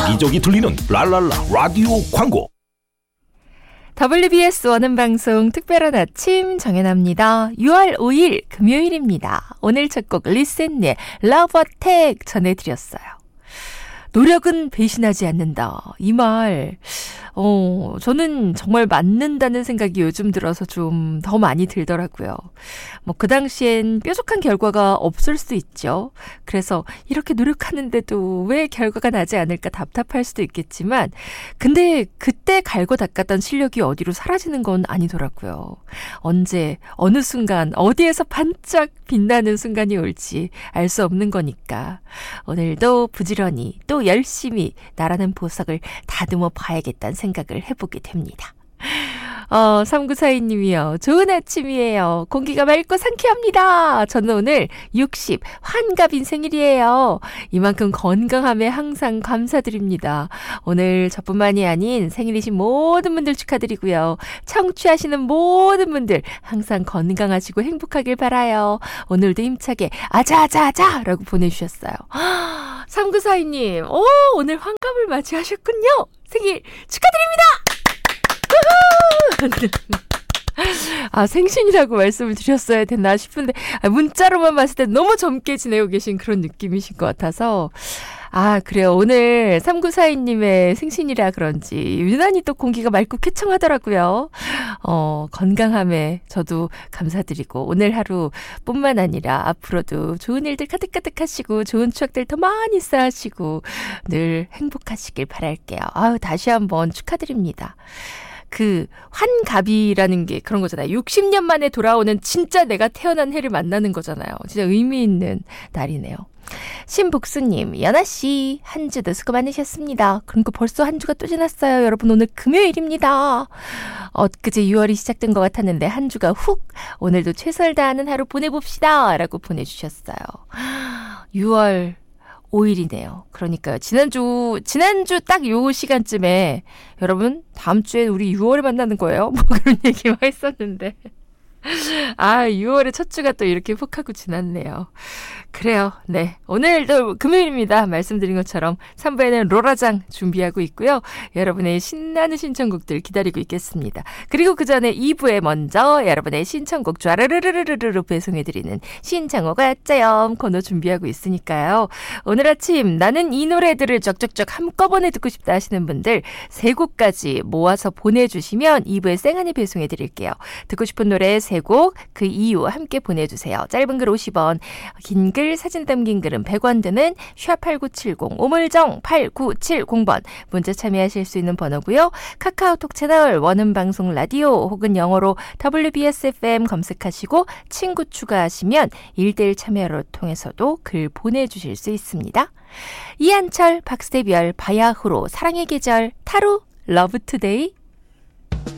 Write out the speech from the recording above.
여기저기 들리는 랄랄라 라디오 광고. WBS 원음방송 특별한 아침 정연아입니다. 6월 5일 금요일입니다. 오늘 첫 곡 리센의 러브어택 전해드렸어요. 노력은 배신하지 않는다. 이 말, 저는 정말 맞는다는 생각이 요즘 들어서 좀 더 많이 들더라고요. 그 당시엔 뾰족한 결과가 없을 수 있죠. 그래서 이렇게 노력하는데도 왜 결과가 나지 않을까 답답할 수도 있겠지만, 근데 그때 갈고 닦았던 실력이 어디로 사라지는 건 아니더라고요. 언제, 어느 순간, 어디에서 반짝 빛나는 순간이 올지 알 수 없는 거니까. 오늘도 부지런히 또 열심히 나라는 보석을 다듬어 봐야겠다는 생각을 해보게 됩니다. 3942님이요. 좋은 아침이에요. 공기가 맑고 상쾌합니다. 저는 오늘 60 환갑인 생일이에요. 이만큼 건강함에 항상 감사드립니다. 오늘 저뿐만이 아닌 생일이신 모든 분들 축하드리고요. 청취하시는 모든 분들 항상 건강하시고 행복하길 바라요. 오늘도 힘차게 아자아자아자 라고 보내주셨어요. 3942님, 오늘 환갑을 맞이하셨군요. 생일 축하드립니다. 생신이라고 말씀을 드렸어야 됐나 싶은데, 문자로만 봤을 때 너무 젊게 지내고 계신 그런 느낌이신 것 같아서, 그래요. 오늘 3942님의 생신이라 그런지 유난히 또 공기가 맑고 쾌청하더라고요. 건강함에 저도 감사드리고, 오늘 하루뿐만 아니라 앞으로도 좋은 일들 가득가득 하시고 좋은 추억들 더 많이 쌓으시고 늘 행복하시길 바랄게요. 다시 한번 축하드립니다. 환갑이라는 게 그런 거잖아요. 60년 만에 돌아오는 진짜 내가 태어난 해를 만나는 거잖아요. 진짜 의미 있는 날이네요. 신복수님, 연아씨, 한 주도 수고 많으셨습니다. 그러니까 벌써 한 주가 또 지났어요. 여러분, 오늘 금요일입니다. 엊그제 6월이 시작된 것 같았는데 한 주가 오늘도 최선을 다하는 하루 보내봅시다 라고 보내주셨어요. 6월 5일이네요. 그러니까요. 지난주 딱 요 시간쯤에 여러분 다음 주에 우리 6월에 만나는 거예요. 그런 얘기만 했었는데 6월의 첫 주가 또 이렇게 훅 하고 지났네요. 그래요. 네. 오늘도 금요일입니다. 말씀드린 것처럼 3부에는 로라장 준비하고 있고요. 여러분의 신나는 신청곡들 기다리고 있겠습니다. 그리고 그 전에 2부에 먼저 여러분의 신청곡 쫘르르르르르 배송해드리는 신청곡 아짜염 코너 준비하고 있으니까요. 오늘 아침 나는 이 노래들을 적적적 한꺼번에 듣고 싶다 하시는 분들 3곡까지 모아서 보내주시면 2부에 쌩하니 배송해드릴게요. 듣고 싶은 노래 3곡, 그 이유 함께 보내주세요. 짧은 글 50원, 긴 글 사진 담긴 글은 100원 드는 샵8970 오물정 8970번 문자 참여하실 수 있는 번호고요. 카카오톡 채널 원음방송 라디오 혹은 영어로 WBS FM 검색하시고 친구 추가하시면 1대1 참여를 통해서도 글 보내주실 수 있습니다. 이한철, 박세별, 바야흐로, 사랑의 계절, 타로, 러브투데이,